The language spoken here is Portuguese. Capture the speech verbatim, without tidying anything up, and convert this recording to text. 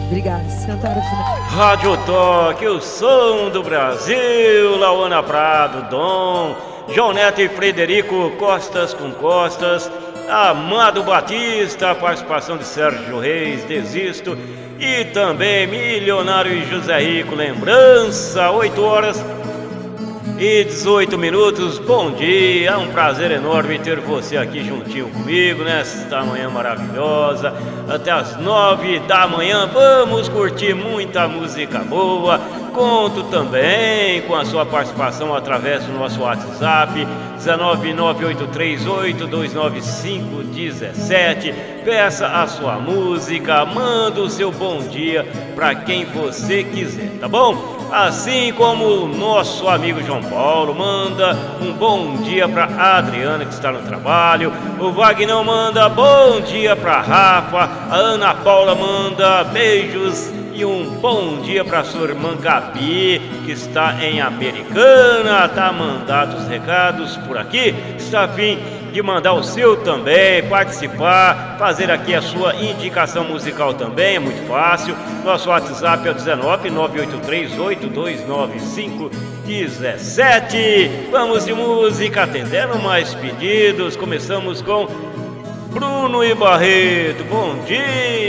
Obrigada. Vocês cantaram o final. Rádio Toque, o som do Brasil. Lauana Prado, Dom, João Neto e Frederico, Costas com Costas. Amado Batista, participação de Sérgio Reis, Desisto. E também Milionário e José Rico, Lembrança. Oito horas e dezoito minutos. Bom dia, é um prazer enorme ter você aqui juntinho comigo nesta manhã maravilhosa. Até as nove da manhã vamos curtir muita música boa. Conto também com a sua participação através do nosso WhatsApp um nove nove oito três oito dois nove cinco um sete. Peça a sua música, manda o seu bom dia para quem você quiser, tá bom? Assim como o nosso amigo João Paulo manda um bom dia para Adriana, que está no trabalho. O Wagner manda bom dia para Rafa. A Ana Paula manda beijos e um bom dia para sua irmã Gabi, que está em Americana. Tá mandado os recados por aqui. Está a fim de mandar o seu também, participar, fazer aqui a sua indicação musical também, é muito fácil. Nosso WhatsApp é o um nove nove oito três oito dois nove cinco um sete. Vamos de música, atendendo mais pedidos. Começamos com Bruno e Barreto. Bom dia!